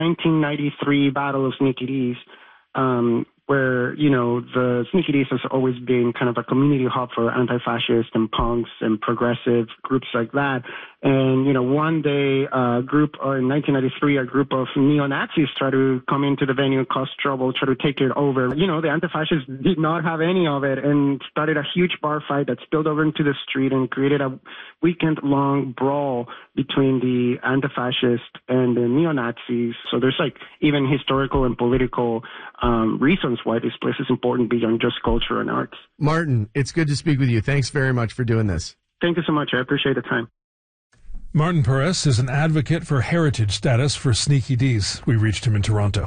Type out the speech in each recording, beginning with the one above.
1993 Battle of Sneaky Dees, where, the Sneaky Dees has always been kind of a community hub for anti-fascist and punks and progressive groups like that. And, one day, in 1993, a group of neo-Nazis tried to come into the venue, cause trouble, try to take it over. The anti-fascists did not have any of it and started a huge bar fight that spilled over into the street and created a weekend-long brawl between the anti-fascists and the neo-Nazis. So there's even historical and political reasons why this place is important beyond just culture and arts. Martin, it's good to speak with you. Thanks very much for doing this. Thank you so much. I appreciate the time. Martin Perez is an advocate for heritage status for Sneaky Dees. We reached him in Toronto.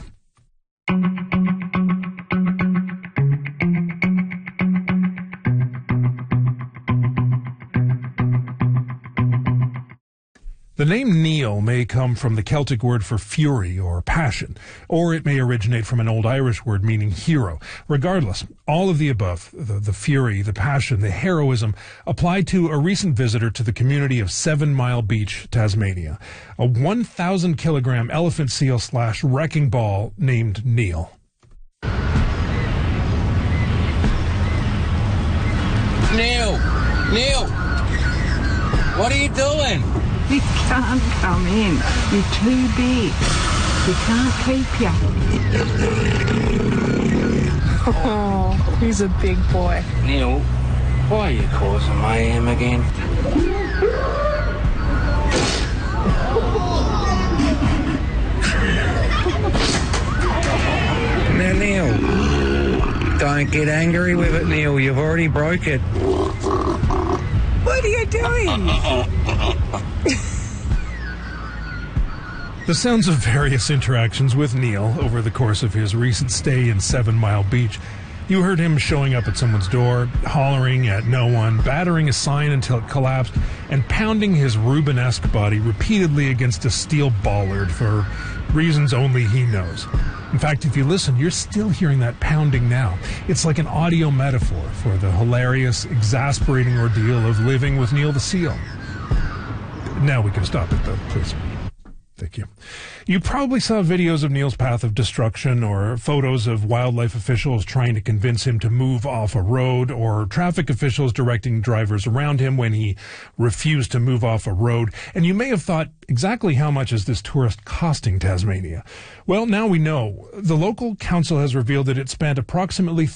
The name Neil may come from the Celtic word for fury or passion, or it may originate from an old Irish word meaning hero. Regardless, all of the above, the fury, the passion, the heroism, applied to a recent visitor to the community of 7 Mile Beach, Tasmania, a 1,000-kilogram elephant seal / wrecking ball named Neil. Neil! What are you doing? You can't come in. You're too big. We can't keep you. Oh, he's a big boy. Neil, why are you causing mayhem again? Now, Neil, don't get angry with it, Neil. You've already broke it. What are you doing? The sounds of various interactions with Neil over the course of his recent stay in 7 Mile Beach. You heard him showing up at someone's door, hollering at no one, battering a sign until it collapsed, and pounding his Rubenesque body repeatedly against a steel bollard for reasons only he knows. In fact, if you listen, you're still hearing that pounding now. It's like an audio metaphor for the hilarious, exasperating ordeal of living with Neil the Seal. Now we can stop it, though, please. Thank you. You probably saw videos of Neil's path of destruction or photos of wildlife officials trying to convince him to move off a road or traffic officials directing drivers around him when he refused to move off a road. And you may have thought, exactly how much is this tourist costing Tasmania? Well, now we know. The local council has revealed that it spent approximately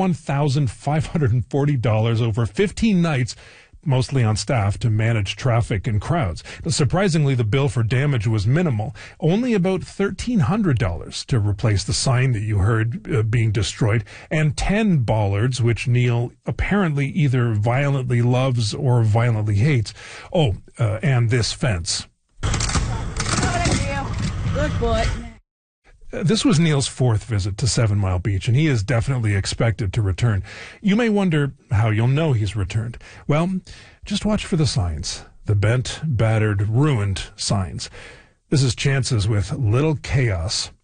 $31,540 over 15 nights, mostly on staff, to manage traffic and crowds. Surprisingly, the bill for damage was minimal, only about $1,300 to replace the sign that you heard being destroyed, and 10 bollards, which Neil apparently either violently loves or violently hates. And this fence. Good boy. This was Neil's 4th visit to 7 Mile Beach, and he is definitely expected to return. You may wonder how you'll know he's returned. Well, just watch for the signs. The bent, battered, ruined signs. This is Chances with Little Chaos.